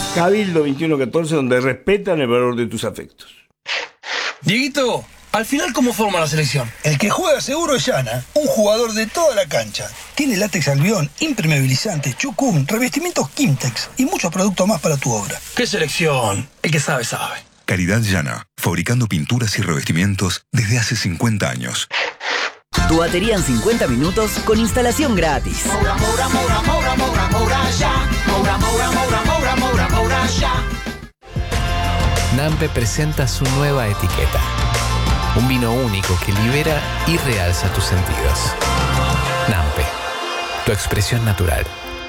Cabildo 2114, donde respetan el valor de tus afectos. Dieguito, al final, ¿cómo forma la selección? El que juega seguro es Yana, un jugador de toda la cancha. Tiene látex albión, impermeabilizante, chucum, revestimientos Kimtex y muchos productos más para tu obra. ¿Qué selección? El que sabe, sabe. Calidad Yana, fabricando pinturas y revestimientos desde hace 50 años. Tu batería en 50 minutos con instalación gratis. Moura, Moura, Moura, Moura, Moura, Moura, ya. Moura, Moura, Moura, Moura, Moura, Moura, ya. Nampe presenta su nueva etiqueta. Un vino único que libera y realza tus sentidos. Nampe, tu expresión natural.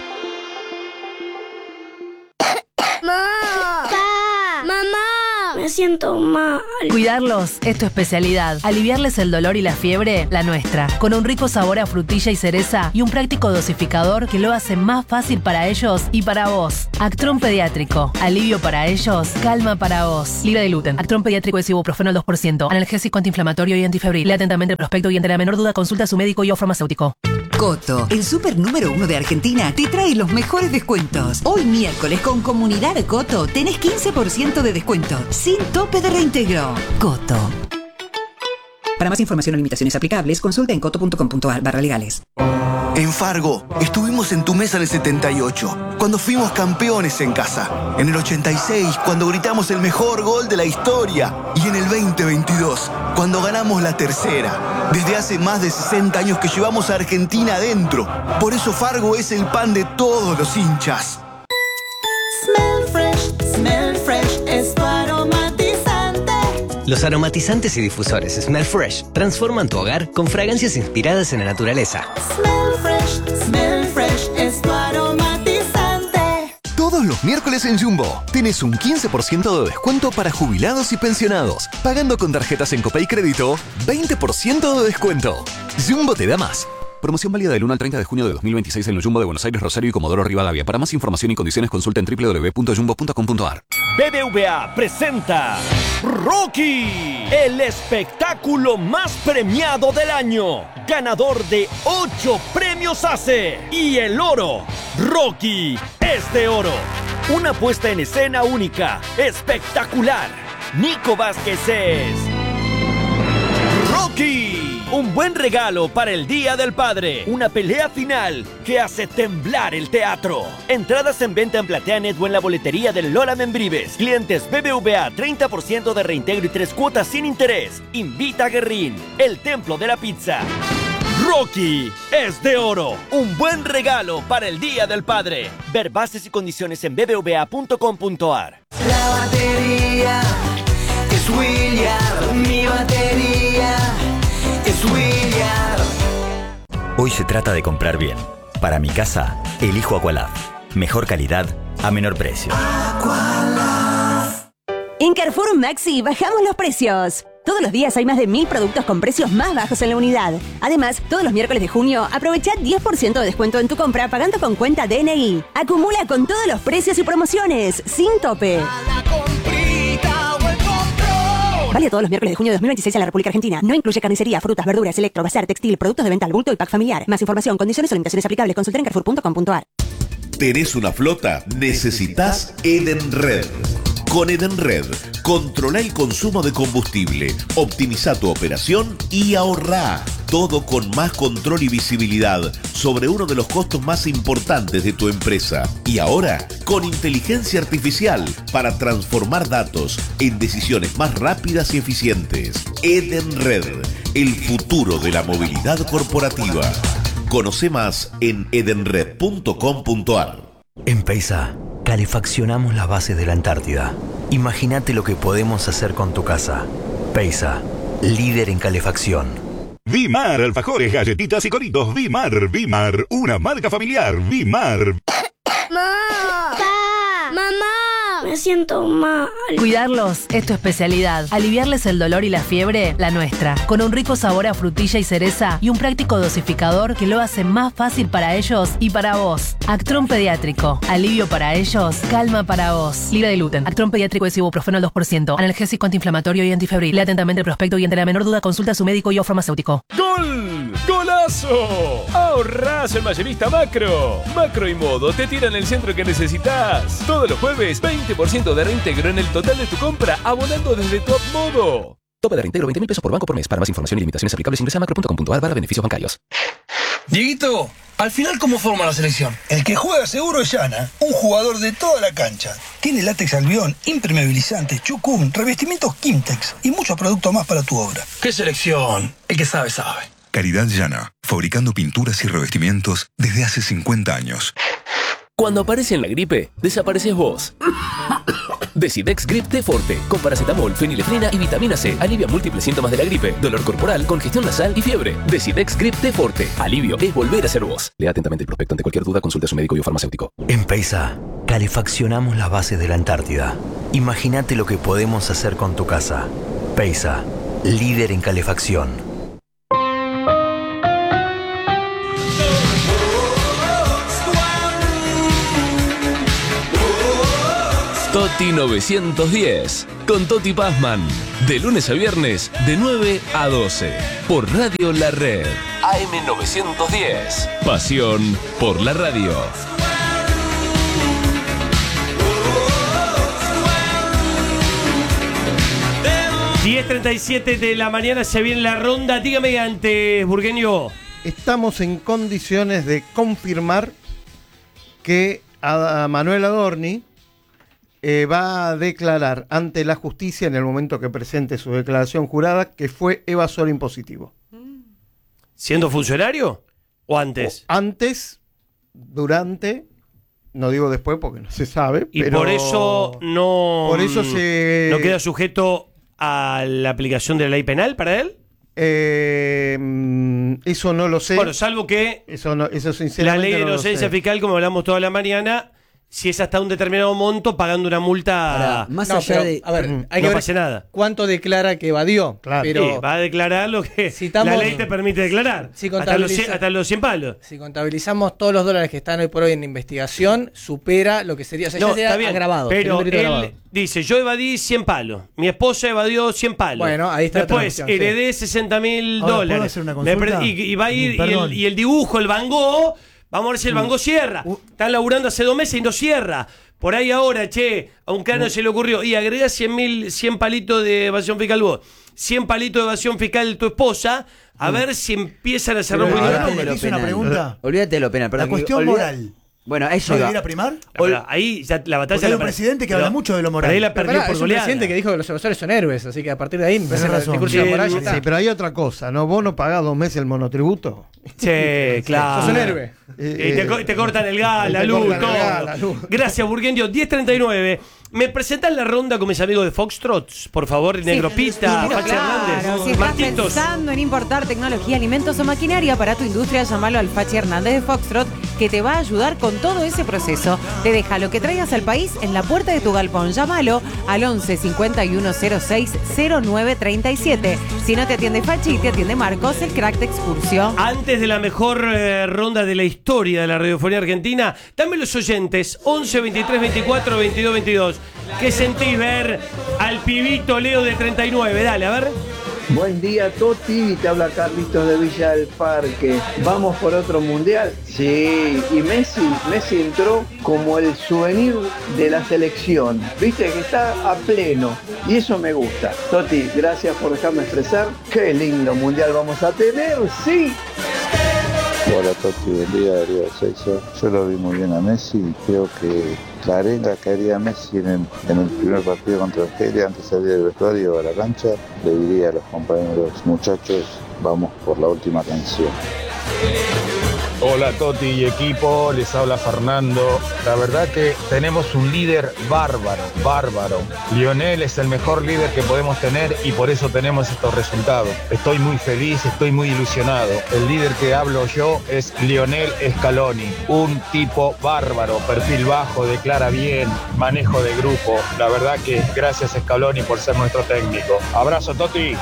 Me siento mal. Cuidarlos es tu especialidad. Aliviarles el dolor y la fiebre, la nuestra. Con un rico sabor a frutilla y cereza y un práctico dosificador que lo hace más fácil para ellos y para vos. Actron Pediátrico. Alivio para ellos, calma para vos. Libre de gluten. Actron Pediátrico es ibuprofeno al 2%. Analgésico, antiinflamatorio y antifebril. Lea atentamente el prospecto y ante la menor duda consulta a su médico y o farmacéutico. Coto, el súper número 1 de Argentina, te trae los mejores descuentos. Hoy miércoles con Comunidad Coto tenés 15% de descuento, sin tope de reintegro. Coto. Para más información o limitaciones aplicables, consulta en coto.com.ar/legales. En Fargo, estuvimos en tu mesa en el 78, cuando fuimos campeones en casa. En el 86, cuando gritamos el mejor gol de la historia. Y en el 2022, cuando ganamos la tercera. Desde hace más de 60 años que llevamos a Argentina adentro. Por eso Fargo es el pan de todos los hinchas. Smell fresh, es tu aromatizante. Los aromatizantes y difusores Smell Fresh transforman tu hogar con fragancias inspiradas en la naturaleza. Smell fresh, es tu aromatizante. Todos los miércoles en Jumbo tenés un 15% de descuento para jubilados y pensionados. Pagando con tarjetas en Copay Crédito, 20% de descuento. Jumbo te da más. Promoción válida del 1 al 30 de junio de 2026 en los Jumbo de Buenos Aires, Rosario y Comodoro Rivadavia. Para más información y condiciones consulta en www.jumbo.com.ar. BBVA presenta Rocky, el espectáculo más premiado del año. Ganador de 8 premios ACE. Y el oro, Rocky, es de oro. Una puesta en escena única, espectacular. Nico Vázquez es Rocky. Un buen regalo para el Día del Padre. Una pelea final que hace temblar el teatro. Entradas en venta en PlateaNet o en la boletería del Lola Membrives. Clientes BBVA, 30% de reintegro y 3 cuotas sin interés. Invita a Guerrín, el templo de la pizza. Rocky es de oro. Un buen regalo para el Día del Padre. Ver bases y condiciones en bbva.com.ar. La batería es William, mi batería es William. Hoy se trata de comprar bien. Para mi casa, elijo Aqualab. Mejor calidad a menor precio. En Carrefour Maxi bajamos los precios. Todos los días hay más de 1000 productos con precios más bajos en la unidad. Además, todos los miércoles de junio, aprovecha 10% de descuento en tu compra pagando con cuenta DNI. Acumula con todos los precios y promociones, sin tope. Vale todos los miércoles de junio de 2026 en la República Argentina. No incluye carnicería, frutas, verduras, electro, bazar, textil, productos de venta al bulto y pack familiar. Más información, condiciones o limitaciones aplicables. Consulta en carrefour.com.ar. ¿Tenés una flota? Necesitas Edenred. Con Edenred, controla el consumo de combustible, optimiza tu operación y ahorrá. Todo con más control y visibilidad sobre uno de los costos más importantes de tu empresa. Y ahora, con inteligencia artificial para transformar datos en decisiones más rápidas y eficientes. Edenred, el futuro de la movilidad corporativa. Conoce más en edenred.com.ar. En Peisa, calefaccionamos las bases de la Antártida. Imagínate lo que podemos hacer con tu casa. Peisa, líder en calefacción. Vimar, alfajores, galletitas y coritos. Vimar, una marca familiar. Vimar. ¡Mamá! ¡Mamá! Me siento mal. Cuidarlos es tu especialidad. Aliviarles el dolor y la fiebre, la nuestra. Con un rico sabor a frutilla y cereza y un práctico dosificador que lo hace más fácil para ellos y para vos. Actron Pediátrico. Alivio para ellos, calma para vos. Libre de gluten. Actron Pediátrico es ibuprofeno al 2%. Analgésico antiinflamatorio y antifebril. Lea atentamente el prospecto y ante la menor duda consulta a su médico y o farmacéutico. ¡Gol! ¡Golazo! ¡Ahorrás en Mayorista Macro! Macro y Modo te tiran el centro que necesitas. Todos los jueves, 20% de reintegro en el total de tu compra, abonando desde Top Modo. Tope de reintegro 20.000 pesos por banco por mes. Para más información y limitaciones aplicables ingresa a macro.com.ar/beneficios bancarios. Dieguito, al final, ¿cómo forma la selección? El que juega seguro es Llana, un jugador de toda la cancha. Tiene látex albión, impermeabilizante, chucum, revestimientos Kimtex y muchos productos más para tu obra. ¿Qué selección? El que sabe, sabe. Caridad Llana, fabricando pinturas y revestimientos desde hace 50 años. Cuando aparece en la gripe, desapareces vos. Decidex Grip T Forte, con paracetamol, fenilefrina y vitamina C. Alivia múltiples síntomas de la gripe, dolor corporal, congestión nasal y fiebre. Decidex Grip T Forte. Alivio es volver a ser vos. Lea atentamente el prospecto. Ante cualquier duda, consulte a su médico y o farmacéutico. En Peisa, calefaccionamos las bases de la Antártida. Imagínate lo que podemos hacer con tu casa. Peisa, líder en calefacción. Toti 910, con Toti Pazman, de lunes a viernes, de 9 a 12, por Radio La Red. AM 910, pasión por la radio. 10:37 de la mañana se viene la ronda. Dígame antes, Burgueño. Estamos en condiciones de confirmar que a Manuel Adorni va a declarar ante la justicia en el momento que presente su declaración jurada que fue evasor impositivo. ¿Siendo funcionario o antes? Antes, durante, no digo después porque no se sabe. Y pero por eso no. Por eso ¿No queda sujeto a la aplicación de la ley penal para él? Eso no lo sé. Bueno, salvo que eso sinceramente la ley de no lo inocencia sé. fiscal, como hablamos toda la mañana, si es hasta un determinado monto, pagando una multa, más allá de... A ver, hay que no ver pase nada. cuánto declara que evadió. Claro. Pero Sí, va a declarar lo que la ley te permite declarar. Si hasta los 100 palos. Si contabilizamos todos los dólares que están hoy por hoy en investigación, supera lo que sería... O sea, ya sería agravado. Pero sería un delito él agravado. dice, yo evadí 100 palos. Mi esposa evadió 100 palos. Bueno, ahí está la Después transacción, sí. heredé $60.000. Ahora, ¿puedo hacer una consulta? Y va a ir, Perdón. y el dibujo, el Van Gogh, vamos a ver si el Van Gogh cierra. Están laburando hace 2 meses y no cierra. Por ahí ahora, a un cano se le ocurrió, y agrega 100 palitos de evasión fiscal vos, 100 palitos de evasión fiscal tu esposa, a ver si empiezan a cerrar un poquito los números. una pregunta. Olvídate de lo penal. La cuestión moral. Bueno, a eso ¿No iba. debería primar? Ahí ya la batalla. Porque hay un presidente que habla mucho de lo moral. Pero ahí la perdió por Es un goleada. presidente que dijo que los evasores son héroes, así que a partir de ahí Tenés el razón. discurso de la moral ya está. Sí, pero hay otra cosa, ¿no? Vos no pagás 2 meses el monotributo. Sí, claro. Sos un héroe. Y te cortan el gas, la luz, todo. Gracias, Burguendio. 10:39. ¿Me presentan la ronda con mis amigos de Foxtrots? Por favor, Negropita, Pero Fachi claro, Hernández, si estás Martitos. pensando en importar tecnología, alimentos o maquinaria para tu industria, llamalo al Fachi Hernández de Foxtrot, que te va a ayudar con todo ese proceso. Te deja lo que traigas al país en la puerta de tu galpón. Llámalo al 11 51 06 09 37. Si no te atiende Fachi, te atiende Marcos, el crack de Excursio. Antes de la mejor ronda de la historia de la radiofonía argentina, dame los oyentes, 11 23 24 22 22. ¿Qué sentís ver al pibito Leo de 39? Dale, a ver. Buen día, Toti, te habla Carlitos de Villa del Parque. ¿Vamos por otro mundial? Sí, y Messi entró como el souvenir de la selección. Viste que está a pleno y eso me gusta. Toti, gracias por dejarme expresar. Qué lindo mundial vamos a tener, sí. Hola Toti, buen día, Darío Seiso. Yo lo vi muy bien a Messi y creo que la arenga que haría Messi en el primer partido contra Argelia antes de salir del vestuario a la cancha, le diría a los compañeros, muchachos, vamos por la última canción. Hola Toti y equipo, les habla Fernando. La verdad que tenemos un líder bárbaro. Lionel es el mejor líder que podemos tener y por eso tenemos estos resultados. Estoy muy feliz, estoy muy ilusionado. El líder que hablo yo es Lionel Scaloni, un tipo bárbaro, perfil bajo, declara bien, manejo de grupo. La verdad que gracias Scaloni por ser nuestro técnico. Abrazo Toti.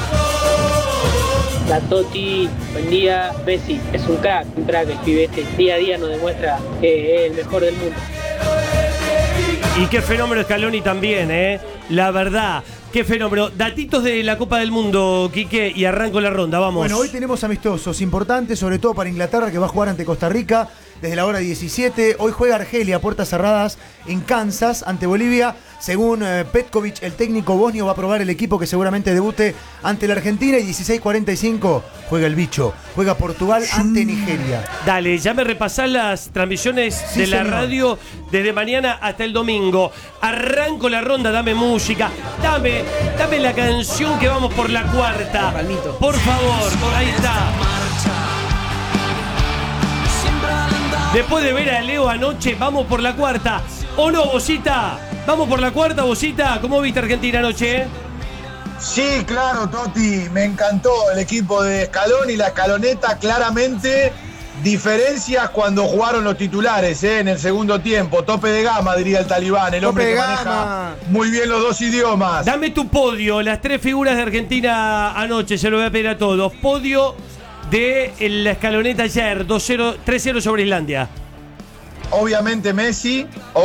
La Toti, buen día. Messi es un crack el pibete. Día a día nos demuestra que es el mejor del mundo. Y qué fenómeno Scaloni también, la verdad. Qué fenómeno. Datitos de la Copa del Mundo, Quique, y arranco la ronda, vamos. Bueno, hoy tenemos amistosos importantes, sobre todo para Inglaterra, que va a jugar ante Costa Rica desde la hora 17. Hoy juega Argelia a puertas cerradas en Kansas ante Bolivia. Según Petkovic, el técnico bosnio va a probar el equipo que seguramente debute ante la Argentina. Y 16:45 juega el bicho. Juega Portugal ante Nigeria. Dale, ya me repasás las transmisiones de la radio desde mañana hasta el domingo. Arranco la ronda, dame música. Dame la canción que vamos por la cuarta. Por favor, ahí está. Después de ver a Leo anoche, vamos por la cuarta. ¿O no, Bocita? Vamos por la cuarta, Bocita. ¿Cómo viste Argentina anoche? Sí, claro, Toti. Me encantó el equipo de Scaloni, la escaloneta, claramente. Diferencias cuando jugaron los titulares, en el segundo tiempo. Tope de gama, diría el talibán. El hombre que maneja muy bien los dos idiomas. Dame tu podio, las tres figuras de Argentina anoche. Se lo voy a pedir a todos. Podio de la escaloneta ayer, 3-0 sobre Islandia. Obviamente Messi.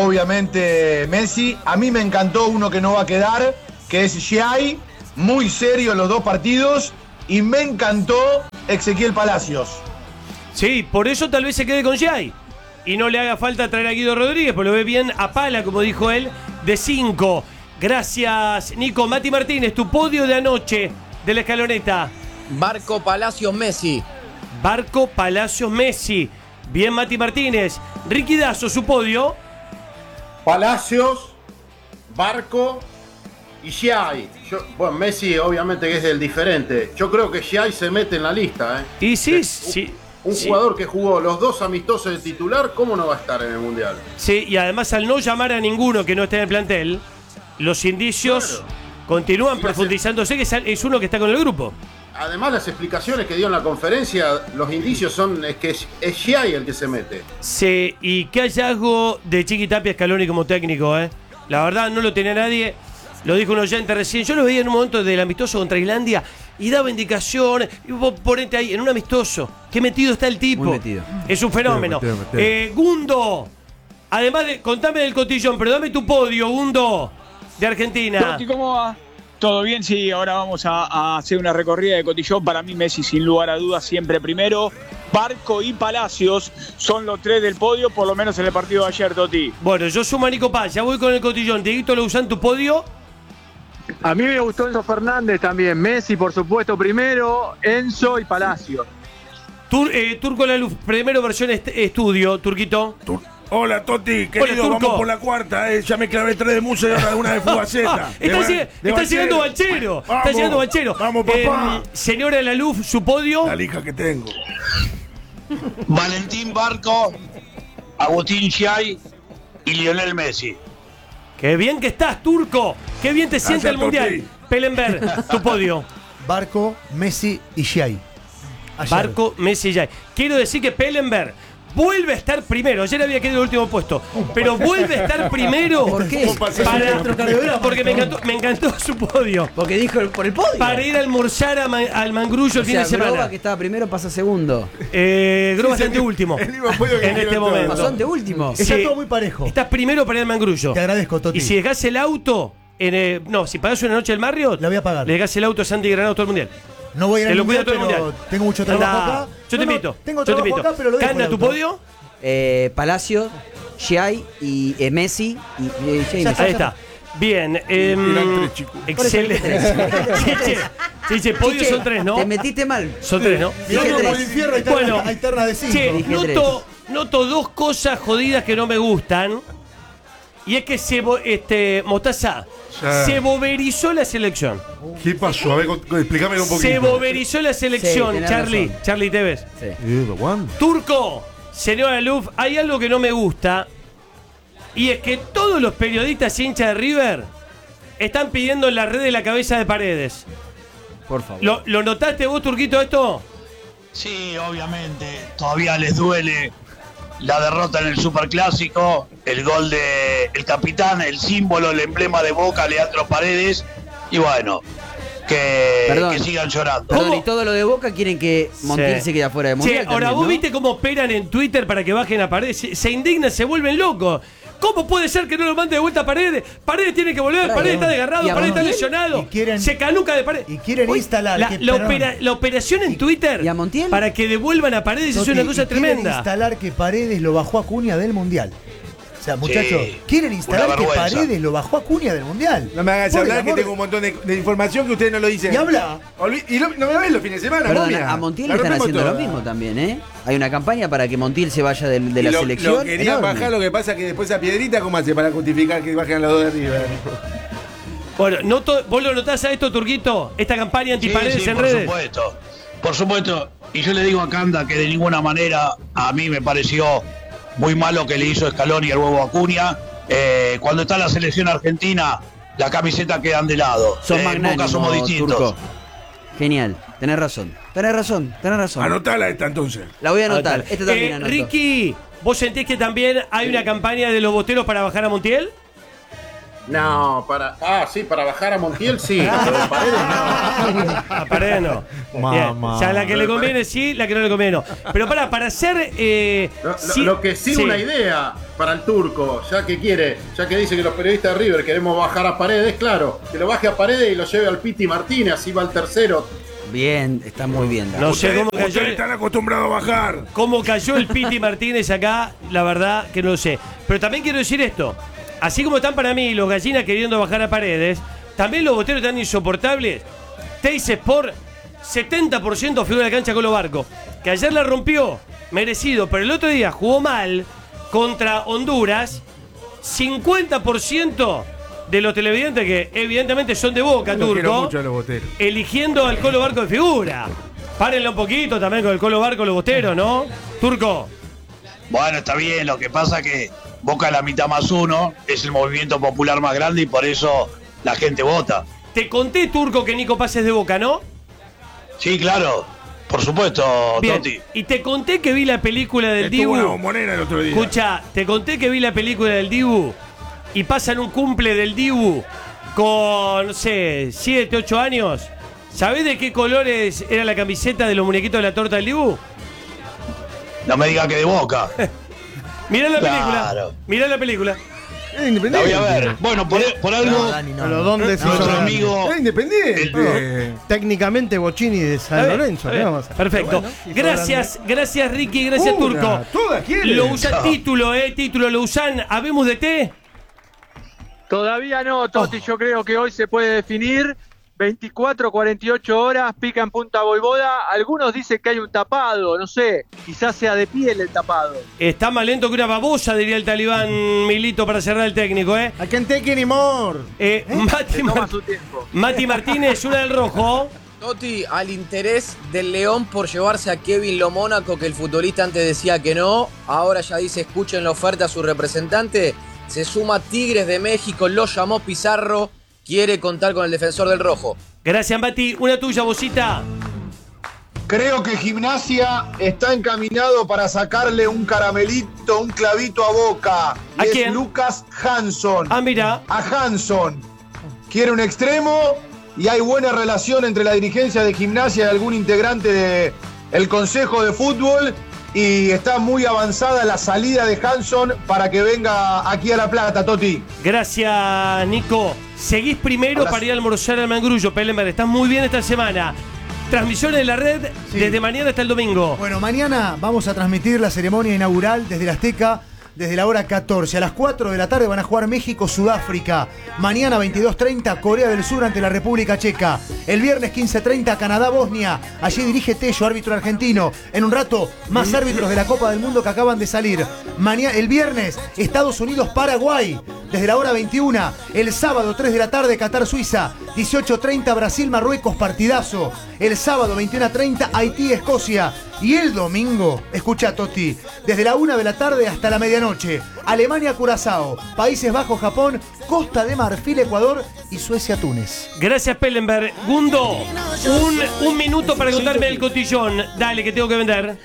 A mí me encantó uno que no va a quedar, que es Giai. Muy serio en los dos partidos. Y me encantó Ezequiel Palacios. Sí, por eso tal vez se quede con Giai. Y no le haga falta traer a Guido Rodríguez, porque lo ve bien a pala, como dijo él, de 5. Gracias, Nico. Mati Martínez, tu podio de anoche de la escaloneta. Barco, Palacios, Messi. Barco, Palacios, Messi. Bien, Mati Martínez. Ricky Dazo, su podio. Palacios, Barco y Giai. Bueno, Messi obviamente que es el diferente. Yo creo que Giai se mete en la lista. Y sí. Un jugador que jugó los dos amistosos de titular, ¿cómo no va a estar en el Mundial? Sí, y además al no llamar a ninguno que no esté en el plantel, los indicios continúan profundizándose, que es uno que está con el grupo. Además, las explicaciones que dio en la conferencia, los indicios son que es Giai el que se mete. Sí, y qué hallazgo de Chiqui Tapia Scaloni como técnico, La verdad, no lo tenía nadie. Lo dijo un oyente recién. Yo lo veía en un momento del amistoso contra Islandia y daba indicaciones. Y vos ponete ahí, en un amistoso. Qué metido está el tipo. Muy metido. Es un fenómeno. Gundo, además de, contame del cotillón, pero dame tu podio, Gundo, de Argentina. Toti, ¿cómo va? ¿Todo bien? Sí, ahora vamos a hacer una recorrida de cotillón. Para mí Messi, sin lugar a dudas, siempre primero. Barco y Palacios son los tres del podio, por lo menos en el partido de ayer, Toti. Bueno, yo sumo a Nico Paz, ya voy con el cotillón. Dieguito, ¿lo usan tu podio? A mí me gustó Enzo Fernández también. Messi, por supuesto, primero. Enzo y Palacios. Turco La Luz, primero versión estudio, Turquito. Hola, Toti, querido, Turco. vamos por la cuarta. Ya me clavé 3 de Musa y ahora una de Fugaceta. Está llegando Banchero. Está llegando Banchero. Vamos, papá. Señora La Luz, su podio. La lija que tengo. Valentín Barco, Agustín Giai y Lionel Messi. Qué bien que estás, Turco. Qué bien te siente el Mundial. Pellenberg, tu podio. Barco, Messi y Giai. Barco, Messi y Giai. Quiero decir que Pellenberg vuelve a estar primero. Ayer había quedado en el último puesto, pero vuelve a estar primero. ¿Por qué? Porque me encantó su podio. Porque dijo por el podio. Para ir a almorzar al Mangrullo el fin de semana. Groba, que estaba primero, pasa segundo. Groba está anteúltimo. En este momento. Pasó anteúltimo. Está todo muy parejo. Estás primero para ir al Mangrullo. Te agradezco, Toti. Y si dejás el auto, si pagás una noche al Marriott, la voy a pagar. Le dejás el auto a Santi Granado todo el mundial. No voy a ir al mundial, todo el pero mundial. tengo mucho trabajo acá. Yo te invito. Tengo trabajo acá, pero lo dejo. ¿Canta tu podio? Palacio, Giai y Messi. Ahí está. Bien. Excelente. Chiche, podio son 3, ¿no? Te metiste mal. Son 3, ¿no? Bueno, hay terna de 5. Noto 2 cosas jodidas que no me gustan. Y es que Mostaza, Ya. se boberizó la selección. ¿Qué pasó? A ver, explícame un poquito. Se boberizó la Sí, selección, tenés Charlie. razón. Charlie Tevez. Turco, señor Aluf, hay algo que no me gusta. Y es que todos los periodistas hinchas de River están pidiendo en la red de la cabeza de Paredes. Por favor. ¿Lo notaste vos, Turquito, esto? Sí, obviamente. Todavía les duele la derrota en el Superclásico, el gol de el capitán, el símbolo, el emblema de Boca, Leandro Paredes. Y bueno, que sigan llorando. Perdón, y todo lo de Boca quieren que Montiel se quede afuera de Mundial. Ahora también, vos ¿no? viste cómo operan en Twitter para que bajen a Paredes. Se indignan, se vuelven locos. ¿Cómo puede ser que no lo mande de vuelta a Paredes? Paredes tiene que volver, Claro. Paredes está desgarrado, Y a Paredes está Montiel, lesionado. y quieren- se canuca de Paredes. Y quieren instalar La operación en Twitter para que devuelvan a Paredes es una cosa Quieren tremenda. instalar que Paredes lo bajó a Acuña del Mundial. O sea, muchachos, quieren instalar una que vergüenza. Paredes lo bajó a Acuña del Mundial. No me hagas Por el hablar que amor tengo un montón de información que ustedes no lo dicen. Y habla. Y no me ven los fines de semana, Perdón, momia. a Montiel La le están rompemos haciendo toda. lo mismo también, ¿eh? Hay una campaña para que Montiel se vaya de Y la lo selección. querían enorme. bajar, lo que pasa es que después a Piedrita, ¿cómo hace para justificar que bajen a los dos de River? Bueno, ¿vos lo notás a esto, Turquito? Esta campaña anti-Paredes Sí, en por redes. supuesto. Por supuesto. Y yo le digo a Canda que de ninguna manera a mí me pareció muy malo que le hizo Scaloni el huevo a Acuña. Cuando está la selección argentina, la camiseta quedan de lado. Sos En magnánimo, Boca somos distintos. Turco. Genial, tenés razón. Anotala esta entonces. La voy a anotar. Esta también anoto. Ricky, ¿vos sentís que también hay una campaña de los boteros para bajar a Montiel? No, para bajar a Montiel sí, pero de Paredes no. A Paredes no. Bien. O sea, la que le conviene sí, la que no le conviene no. Pero para hacer... Lo que sí, una idea para el Turco, ya que dice que los periodistas de River queremos bajar a Paredes, claro, que lo baje a Paredes y lo lleve al Piti Martínez, así va el tercero. Bien, está muy bien. Dani. No sé cómo cayó. Ustedes están acostumbrados a bajar. Cómo cayó el Piti Martínez acá, la verdad que no lo sé. Pero también quiero decir esto. Así como están para mí los gallinas queriendo bajar a Paredes, también los boteros están insoportables. Teis Sport, 70% figura de la cancha con los barcos. Que ayer la rompió, merecido, pero el otro día jugó mal contra Honduras. 50% de los televidentes que evidentemente son de Boca, Yo quiero Turco, mucho a los boteros. eligiendo al Colo Barco de figura. Párenlo un poquito también con el Colo Barco, los boteros, ¿no? Turco. Bueno, está bien, lo que pasa que Boca la mitad más uno, es el movimiento popular más grande y por eso la gente vota. Te conté, Turco, que Nico Paz es de Boca, ¿no? Sí, claro, por supuesto, Bien. Toti. Y te conté que vi la película del Estuvo Dibu. una bombonera el otro día. Escucha, te conté que vi la película del Dibu y pasan un cumple del Dibu con, no sé, 7, 8 años. ¿Sabés de qué colores era la camiseta de los muñequitos de la torta del Dibu? No me diga que de Boca. Mirá la película. Claro. Mirá la película. La voy a ver. Bueno, por algo, Pero ¿dónde se nuestro hizo? amigo... Es independiente. Técnicamente Bocini de San Está bien, Lorenzo. está bien. ¿qué vamos a hacer? Perfecto. Pero bueno, Gracias Ricky, gracias Una, Turco. todas quieren. Lo usan No. título, lo usan. ¿Habemos de té? Todavía no, Toti, yo creo que hoy se puede definir. 24, 48 horas, pica en Punta Voivoda. Algunos dicen que hay un tapado, no sé, quizás sea de piel el tapado. Está más lento que una babosa, diría el talibán Milito para cerrar el técnico, ¿eh? I can't take anymore. Toma su tiempo. Mati Martínez, una del rojo. Totti, al interés del León por llevarse a Kevin Lo Mónaco, que el futbolista antes decía que no, ahora ya dice escuchen la oferta a su representante, se suma Tigres de México, lo llamó Pizarro, quiere contar con el defensor del rojo. Gracias, Mati. Una tuya, Bocita. Creo que Gimnasia está encaminado para sacarle un caramelito, un clavito a Boca. ¿A Y quién? es Lucas Hanson. Ah, mira. A Hanson. Quiere un extremo y hay buena relación entre la dirigencia de Gimnasia y algún integrante del Consejo de Fútbol. Y está muy avanzada la salida de Hanson para que venga aquí a La Plata, Toti. Gracias, Nico. Seguís primero para ir a almorzar al Mangrullo, Pellember. Estás muy bien esta semana. Transmisiones de la red desde mañana hasta el domingo. Bueno, mañana vamos a transmitir la ceremonia inaugural desde la Azteca, desde la hora 14. A las 4 de la tarde van a jugar México-Sudáfrica. Mañana 22:30 Corea del Sur ante la República Checa. El viernes 15:30 Canadá-Bosnia. Allí dirige Tello, árbitro argentino. En un rato, más árbitros de la Copa del Mundo que acaban de salir. El viernes, Estados Unidos-Paraguay. Desde la hora 21, el sábado 3 de la tarde, Qatar-Suiza, 18:30 Brasil-Marruecos, partidazo. El sábado 21:30 Haití-Escocia. Y el domingo, escucha Toti, desde la 1 de la tarde hasta la medianoche, Alemania-Curazao, Países Bajos-Japón, Costa de Marfil, Ecuador y Suecia-Túnez. Gracias, Pellenberg. Gundo, un minuto para contarme el cotillón. Dale, que tengo que vender.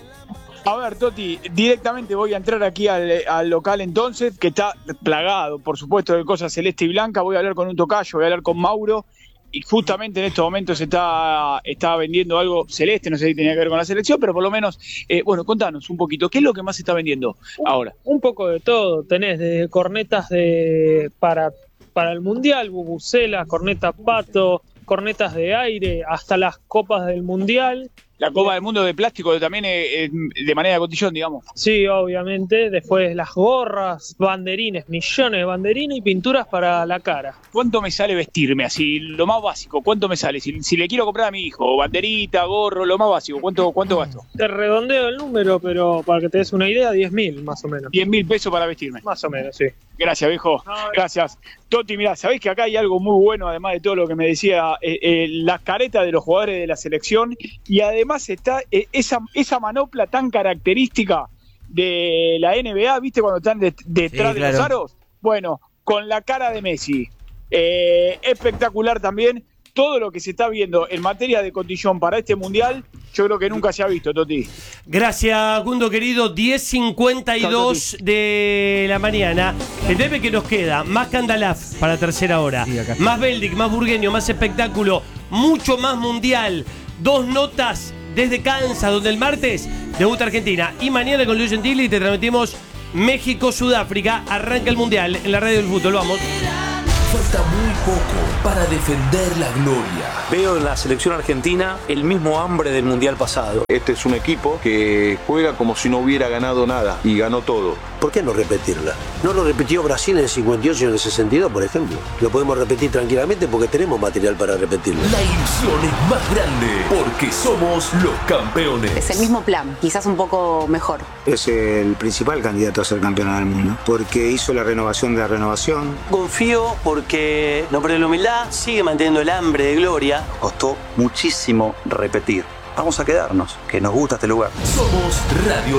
A ver, Toti, directamente voy a entrar aquí al local entonces, que está plagado, por supuesto, de cosas celeste y blanca. Voy a hablar con un tocayo, voy a hablar con Mauro. Y justamente en estos momentos se está vendiendo algo celeste, no sé si tenía que ver con la selección, pero por lo menos, bueno, contanos un poquito, ¿qué es lo que más se está vendiendo ahora? Un poco de todo, tenés desde cornetas para el Mundial, bubucelas, cornetas pato, cornetas de aire, hasta las copas del Mundial. La Copa del Mundo de plástico también de manera de cotillón, digamos. Sí, obviamente. Después las gorras, banderines, millones de banderines y pinturas para la cara. ¿Cuánto me sale vestirme así? Lo más básico, ¿cuánto me sale? Si le quiero comprar a mi hijo, banderita, gorro, lo más básico, ¿cuánto gasto? Te redondeo el número, pero para que te des una idea, 10.000 más o menos. 10.000 pesos para vestirme. Más o menos, sí. Gracias, viejo. Gracias. Toti, mirá, sabés que acá hay algo muy bueno, además de todo lo que me decía, la careta de los jugadores de la selección, y además está esa manopla tan característica de la NBA, ¿viste? Cuando están detrás de los aros. Bueno, con la cara de Messi. Espectacular también. Todo lo que se está viendo en materia de cotillón para este mundial, yo creo que nunca se ha visto, Toti. Gracias, Gundo querido. 10:52 de la mañana. El debe que nos queda, más Candalaf para tercera hora, sí, más Beldic, más Burgueño, más espectáculo, mucho más mundial. 2 notas desde Kansas, donde el martes debuta Argentina. Y mañana con Luis Gentili te transmitimos México-Sudáfrica. Arranca el mundial en la radio del fútbol. Vamos. Falta muy poco para defender la gloria. Veo en la selección argentina el mismo hambre del mundial pasado. Este es un equipo que juega como si no hubiera ganado nada y ganó todo. ¿Por qué no repetirla? No lo repitió Brasil en el 58 y en el 62, por ejemplo. Lo podemos repetir tranquilamente porque tenemos material para repetirlo. La ilusión es más grande porque somos los campeones. Es el mismo plan, quizás un poco mejor. Es el principal candidato a ser campeón del mundo porque hizo la renovación de la renovación. Confío porque no pierde la humildad, sigue manteniendo el hambre de gloria. Costó muchísimo repetir. Vamos a quedarnos, que nos gusta este lugar. Somos Radio